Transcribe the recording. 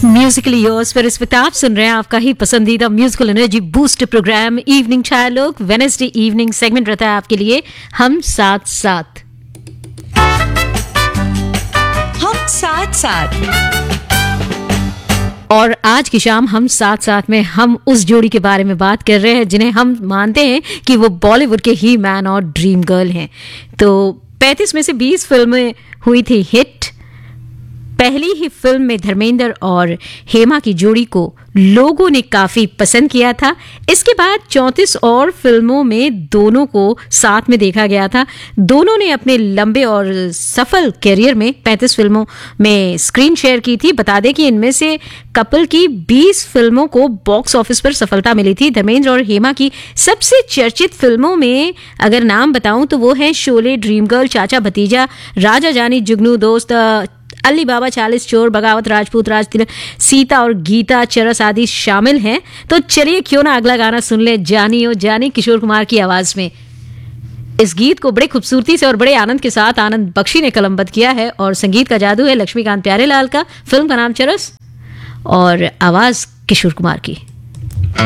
Musically yours पर इस वक्त आप सुन रहे हैं आपका ही पसंदीदा musical energy boost programme evening चाय लोग। वेडनेसडे इवनिंग सेगमेंट रहता है आपके लिए हम साथ साथ। और आज की शाम हम साथ साथ में हम उस जोड़ी के बारे में बात कर रहे हैं जिन्हें हम मानते हैं कि वो बॉलीवुड के ही मैन और ड्रीम गर्ल हैं। तो 35 में से 20 फिल्में हुई थी हिट। पहली ही फिल्म में धर्मेंद्र और हेमा की जोड़ी को लोगों ने काफी पसंद किया था। इसके बाद 34 और फिल्मों में दोनों को साथ में देखा गया था। दोनों ने अपने लंबे और सफल करियर में 35 फिल्मों में स्क्रीन शेयर की थी। बता दें कि इनमें से कपल की 20 फिल्मों को बॉक्स ऑफिस पर सफलता मिली थी। धर्मेंद्र और हेमा की सबसे चर्चित फिल्मों में अगर नाम बताऊं तो वो है शोले, ड्रीम गर्ल, चाचा भतीजा, राजा जानी, जुगनू दोस्त, अली बाबा, 40 चोर, बगावत, राजपूत, राज तिलक, सीता और गीता, चरस आदि शामिल हैं। तो चलिए क्यों ना अगला गाना सुन ले, जानी ओ जानी, किशोर कुमार की आवाज में। इस गीत को बड़े खूबसूरती से और बड़े आनंद के साथ आनंद बख्शी ने कलमबद्ध किया है और संगीत का जादू है लक्ष्मीकांत प्यारेलाल का। फिल्म का नाम चरस और आवाज किशोर कुमार की।